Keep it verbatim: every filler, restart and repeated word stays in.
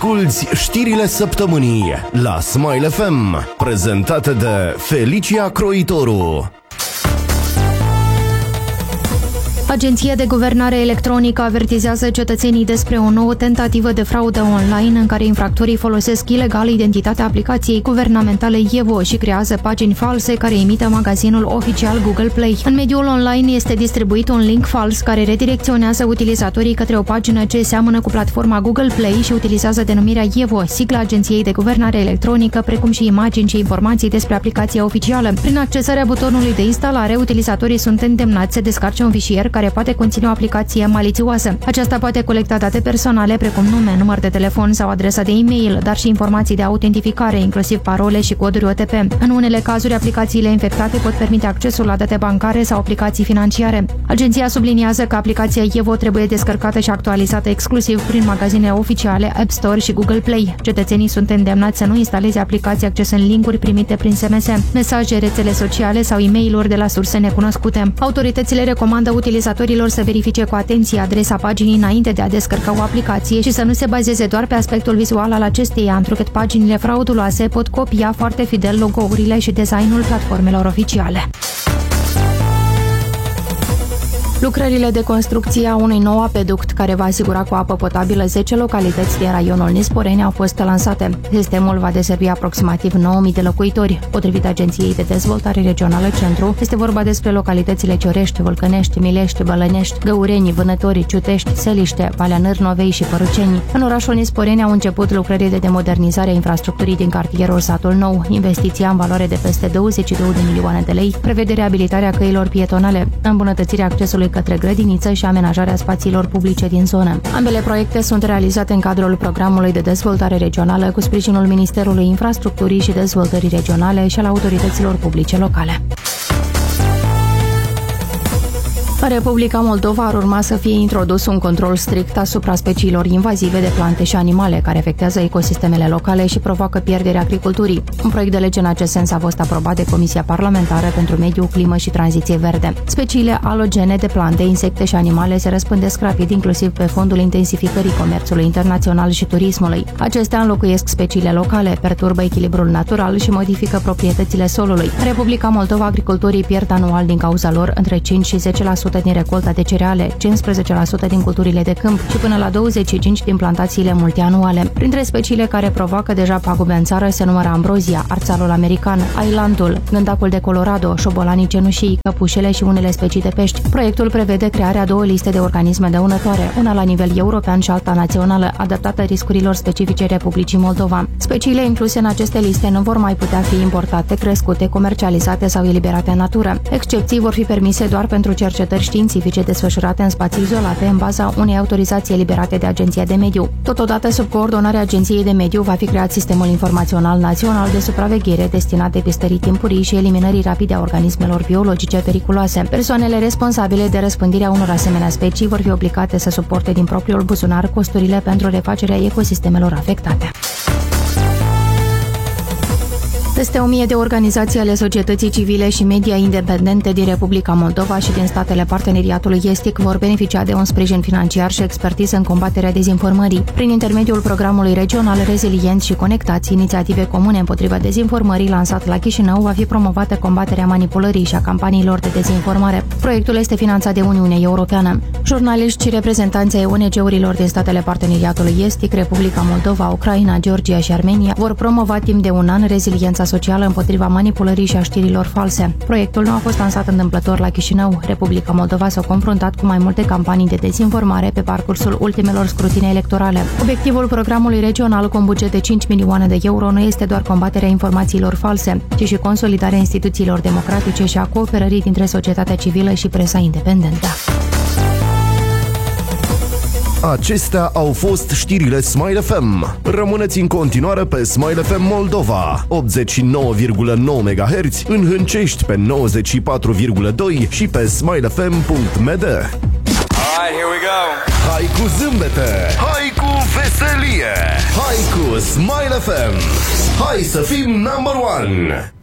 Asculți știrile săptămânii la Smile F M, prezentate de Felicia Croitoru. Agenția de Guvernare Electronică avertizează cetățenii despre o nouă tentativă de fraudă online în care infractorii folosesc ilegal identitatea aplicației guvernamentale Evo și creează pagini false care imită magazinul oficial Google Play. În mediul online este distribuit un link fals care redirecționează utilizatorii către o pagină ce seamănă cu platforma Google Play și utilizează denumirea Evo, sigla Agenției de Guvernare Electronică, precum și imagini și informații despre aplicația oficială. Prin accesarea butonului de instalare, utilizatorii sunt îndemnați să descarce un fișier care poate conține o aplicație malițioasă. Aceasta poate colecta date personale precum nume, număr de telefon sau adresa de e-mail, dar și informații de autentificare, inclusiv parole și coduri O T P. În unele cazuri, aplicațiile infectate pot permite accesul la date bancare sau aplicații financiare. Agenția subliniază că aplicația Evo trebuie descărcată și actualizată exclusiv prin magazinele oficiale App Store și Google Play. Cetățenii sunt îndemnați să nu instaleze aplicații accesând linkuri primite prin S M S, mesaje, rețele sociale sau e-mail-uri de la surse necunoscute. Autoritățile recomandă utilizatorilor să verifice cu atenție adresa paginii înainte de a descărca o aplicație și să nu se bazeze doar pe aspectul vizual al acesteia, întrucât paginile frauduloase pot copia foarte fidel logo-urile și designul platformelor oficiale. Lucrările de construcție a unui nou apeduct care va asigura cu apă potabilă zece localități din raionul Nisporeni au fost lansate. Sistemul va deservi aproximativ nouă mii de locuitori. Potrivit Agenției de Dezvoltare Regională Centru, este vorba despre localitățile Ciorești, Vâlcănești, Milești, Bălănești, Găureni, Vânători, Ciutești, Seliște, Valea Nârnovei și Părâceni. În orașul Nisporeni au început lucrările de modernizare a infrastructurii din cartierul Satul Nou. Investiția în valoare de peste douăzeci și două de milioane de lei prevede reabilitarea căilor pietonale, îmbunătățirea accesului către grădiniță și amenajarea spațiilor publice din zonă. Ambele proiecte sunt realizate în cadrul Programului de Dezvoltare Regională cu sprijinul Ministerului Infrastructurii și Dezvoltării Regionale și al autorităților publice locale. În Republica Moldova ar urma să fie introdus un control strict asupra speciilor invazive de plante și animale care afectează ecosistemele locale și provoacă pierderea agriculturii. Un proiect de lege în acest sens a fost aprobat de Comisia Parlamentară pentru Mediu, Climă și Tranziție Verde. Speciile alogene de plante, insecte și animale se răspândesc rapid, inclusiv pe fondul intensificării comerțului internațional și turismului. Acestea înlocuiesc speciile locale, perturbă echilibrul natural și modifică proprietățile solului. În Republica Moldova, agricultorii pierd anual din cauza lor între cinci și zece la sută din recolta de cereale, cincisprezece la sută din culturile de câmp și până la douăzeci și cinci la sută din plantațiile multianuale. Printre speciile care provoacă deja pagube în țară se numără ambrozia, arțalul american, ailandul, gândacul de Colorado, șobolanii cenușii, căpușele și unele specii de pești. Proiectul prevede crearea două liste de organisme dăunătoare, una la nivel european și alta națională, adaptată riscurilor specifice Republicii Moldova. Speciile incluse în aceste liste nu vor mai putea fi importate, crescute, comercializate sau eliberate în natură. Excepții vor fi permise doar pentru cercetări științifice desfășurate în spații izolate în baza unei autorizații eliberate de Agenția de Mediu. Totodată, sub coordonarea Agenției de Mediu, va fi creat Sistemul Informațional Național de Supraveghere destinat depistării timpurii și eliminării rapide a organismelor biologice periculoase. Persoanele responsabile de răspândirea unor asemenea specii vor fi obligate să suporte din propriul buzunar costurile pentru refacerea ecosistemelor afectate. Peste o mie de organizații ale societății civile și media independente din Republica Moldova și din statele parteneriatului estic vor beneficia de un sprijin financiar și expertiză în combaterea dezinformării. Prin intermediul programului regional Rezilienți și Conectați, inițiative comune împotriva dezinformării lansat la Chișinău, va fi promovată combaterea manipulării și a campaniilor de dezinformare. Proiectul este finanțat de Uniunea Europeană. Jurnaliști și reprezentanții ai O N G-urilor din statele parteneriatului estic, Republica Moldova, Ucraina, Georgia și Armenia vor promova timp de un an reziliența socială împotriva manipulării și a știrilor false. Proiectul nu a fost lansat întâmplător la Chișinău. Republica Moldova s-a confruntat cu mai multe campanii de dezinformare pe parcursul ultimelor scrutine electorale. Obiectivul programului regional cu un buget de cinci milioane de euro nu este doar combaterea informațiilor false, ci și consolidarea instituțiilor democratice și a cooperării dintre societatea civilă și presa independentă. Acestea au fost știrile Smile F M. Rămâneți în continuare pe Smile F M Moldova, optzeci și nouă virgulă nouă megahertz, în Hâncești pe nouăzeci și patru virgulă doi și pe smile f m punct m d. Alright, here we go. Hai cu zâmbete, hai cu veselie, hai cu Smile F M. Hai să fim number one.